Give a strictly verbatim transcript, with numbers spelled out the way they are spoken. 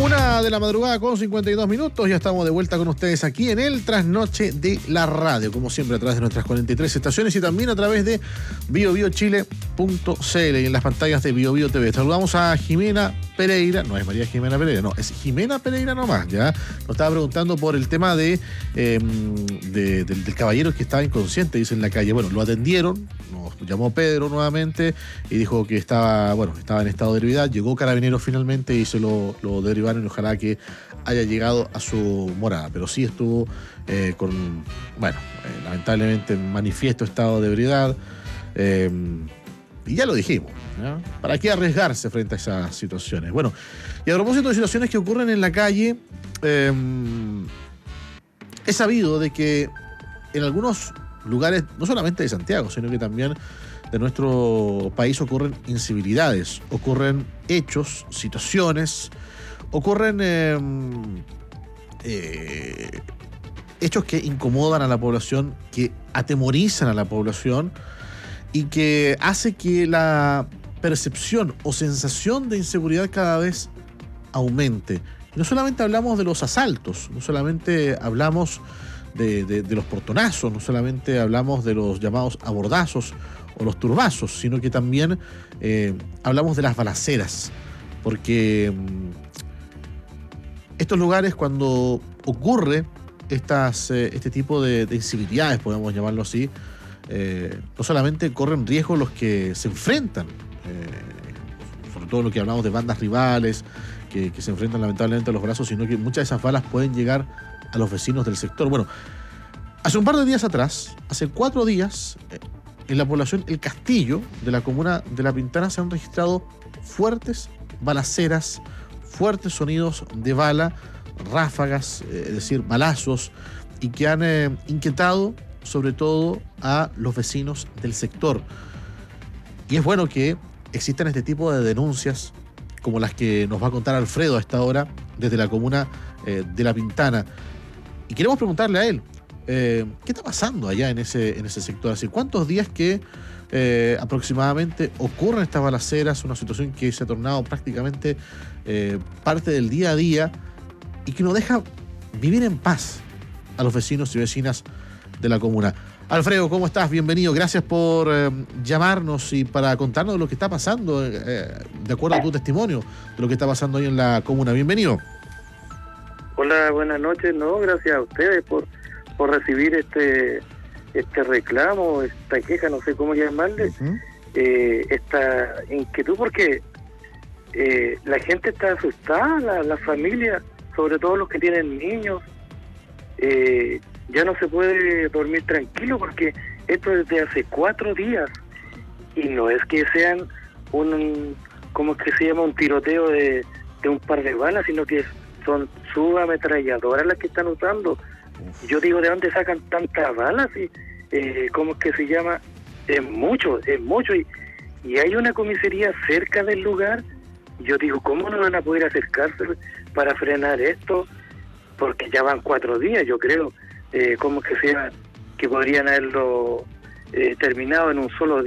Una de la madrugada con cincuenta y dos minutos, ya estamos de vuelta con ustedes aquí en el Trasnoche de la Radio, como siempre a través de nuestras cuarenta y tres estaciones y también a través de bio bio chile punto c l y en las pantallas de Bio Bio T V. Saludamos a Jimena Pereira, no es María Jimena Pereira, no, es Jimena Pereira nomás, ya. Nos estaba preguntando por el tema de, eh, de del, del caballero que estaba inconsciente, dice en la calle. Bueno, lo atendieron, nos llamó Pedro nuevamente y dijo que estaba, bueno, estaba en estado de ebriedad. Llegó Carabineros finalmente y se lo, lo derivaron y ojalá que haya llegado a su morada. Pero sí estuvo eh, con, bueno, eh, lamentablemente en manifiesto estado de ebriedad. Eh, y ya lo dijimos, ¿no? ¿Para qué arriesgarse frente a esas situaciones? Bueno, y a propósito de situaciones que ocurren en la calle, eh, es sabido de que en algunos lugares, no solamente de Santiago, sino que también de nuestro país ocurren incivilidades, ocurren hechos, situaciones, ocurren eh, eh, hechos que incomodan a la población, que atemorizan a la población y que hace que la percepción o sensación de inseguridad cada vez aumente. Y no solamente hablamos de los asaltos, no solamente hablamos de, de, de los portonazos, no solamente hablamos de los llamados abordazos o los turbazos, sino que también eh, hablamos de las balaceras, porque estos lugares, cuando ocurre estas, eh, este tipo de, de incivilidades, podemos llamarlo así, eh, no solamente corren riesgo los que se enfrentan, eh, sobre todo lo que hablamos de bandas rivales que, que se enfrentan lamentablemente a los brazos, sino que muchas de esas balas pueden llegar a los vecinos del sector. Bueno, hace un par de días atrás, hace cuatro días, eh, en la población El Castillo de la comuna de La Pintana se han registrado fuertes balaceras, fuertes sonidos de bala, ráfagas, eh, es decir, balazos, y que han eh, inquietado sobre todo a los vecinos del sector. Y es bueno que existan este tipo de denuncias como las que nos va a contar Alfredo a esta hora desde la comuna eh, de La Pintana. Y queremos preguntarle a él, eh, ¿qué está pasando allá en ese, en ese sector? ¿Hace cuántos días que eh, aproximadamente ocurren estas balaceras? Una situación que se ha tornado prácticamente eh, parte del día a día y que no deja vivir en paz a los vecinos y vecinas de la comuna. Alfredo, ¿cómo estás? Bienvenido. Gracias por eh, llamarnos y para contarnos lo que está pasando, eh, de acuerdo a tu testimonio, de lo que está pasando hoy en la comuna. Bienvenido. Hola, buenas noches. No, gracias a ustedes por, por recibir este este reclamo, esta queja, no sé cómo llamarle, uh-huh. eh, esta inquietud, porque eh, la gente está asustada, la, la familia, sobre todo los que tienen niños, eh, ya no se puede dormir tranquilo porque esto es desde hace cuatro días y no es que sean un, ¿cómo es que se llama? Un tiroteo de, de un par de balas, sino que son subametralladoras las que están usando. Uf. Yo digo, ¿de dónde sacan tantas balas? Y eh, ¿cómo es que se llama? Es mucho, es mucho y, y hay una comisaría cerca del lugar. Yo digo, ¿cómo no van a poder acercarse para frenar esto? Porque ya van cuatro días, yo creo. Eh, ¿Cómo es que sea? Que podrían haberlo eh, terminado en un solo día.